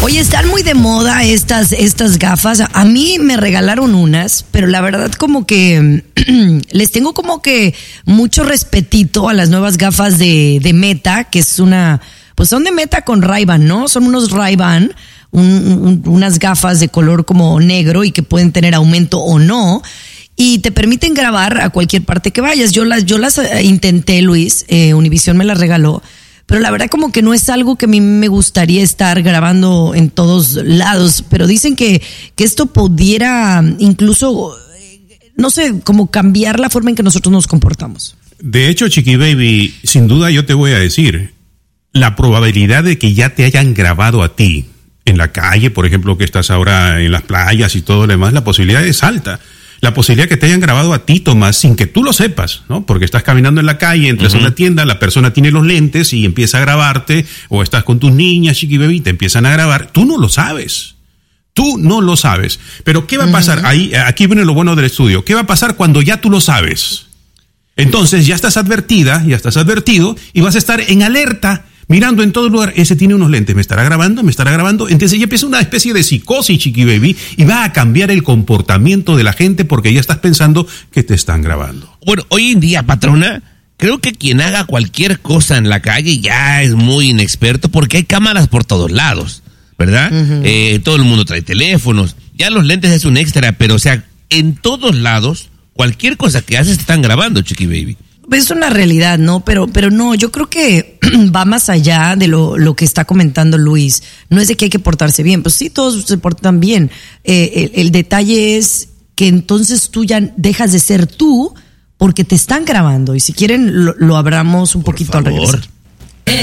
Oye, están muy de moda estas gafas. A mí me regalaron unas, pero la verdad como que les tengo como que mucho respetito a las nuevas gafas de Meta, que es pues son de Meta con Ray-Ban, ¿no? Son unos Ray-Ban, unas gafas de color como negro y que pueden tener aumento o no. Y te permiten grabar a cualquier parte que vayas. Yo las intenté, Luis, Univision me las regaló. Pero la verdad como que no es algo que a mí me gustaría estar grabando en todos lados. Pero dicen que esto pudiera incluso, no sé, como cambiar la forma en que nosotros nos comportamos. De hecho, Chiqui Baby, sin duda yo te voy a decir, la probabilidad de que ya te hayan grabado a ti en la calle, por ejemplo, que estás ahora en las playas y todo lo demás, la posibilidad es alta. La posibilidad que te hayan grabado a ti, Tomás, sin que tú lo sepas, ¿no? Porque estás caminando en la calle, entras a una tienda, la persona tiene los lentes y empieza a grabarte, o estás con tus niñas, Chiqui Baby, te empiezan a grabar. Tú no lo sabes. Tú no lo sabes. Pero ¿qué va a pasar? Aquí viene lo bueno del estudio. ¿Qué va a pasar cuando ya tú lo sabes? Entonces ya estás advertida, ya estás advertido y vas a estar en alerta, mirando en todo lugar. Ese tiene unos lentes, ¿me estará grabando? Entonces ya empieza una especie de psicosis, Chiqui Baby, y va a cambiar el comportamiento de la gente porque ya estás pensando que te están grabando. Bueno, hoy en día, patrona, creo que quien haga cualquier cosa en la calle ya es muy inexperto porque hay cámaras por todos lados, ¿verdad? Todo el mundo trae teléfonos. Ya los lentes es un extra, pero o sea, en todos lados, cualquier cosa que haces te están grabando, Chiqui Baby. Es una realidad, ¿no? Pero no, yo creo que va más allá de lo que está comentando Luis. No es de que hay que portarse bien, pues sí, todos se portan bien. El detalle es que entonces tú ya dejas de ser tú porque te están grabando. Y si quieren, lo abramos un poquito al regresar.